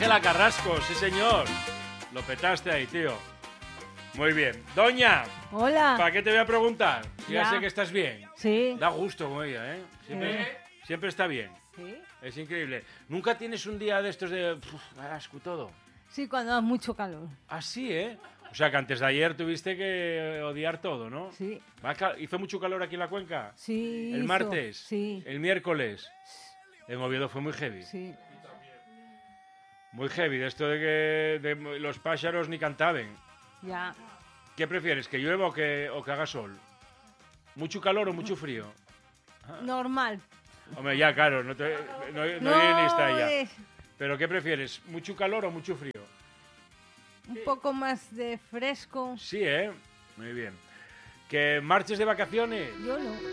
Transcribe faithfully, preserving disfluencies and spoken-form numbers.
Ángela Carrasco, sí señor. Lo petaste ahí, tío. Muy bien. Doña. Hola. ¿Para qué te voy a preguntar? Ya, Ya sé que estás bien. Sí. Da gusto con ella, ¿eh? Siempre, ¿Eh? siempre está bien. Sí. Es increíble. ¿Nunca tienes un día de estos de... Uf, asco todo? Sí, cuando da mucho calor. Así, ¿eh? O sea, que antes de ayer tuviste que odiar todo, ¿no? Sí. ¿Hizo mucho calor aquí en la cuenca? Sí. ¿El hizo. martes? Sí. ¿El miércoles? En Oviedo fue muy heavy. Sí. Muy heavy, de esto de que de los pájaros ni cantaban. Ya. ¿Qué prefieres, que llueva o que, o que haga sol? ¿Mucho calor o mucho frío? Normal. Hombre, ya, claro, no, te, no, no, No, hay ni está ya. es ¿Pero qué prefieres, mucho calor o mucho frío? un poco más de fresco. Sí, ¿eh? Muy bien. ¿Que marches de vacaciones? Yo no.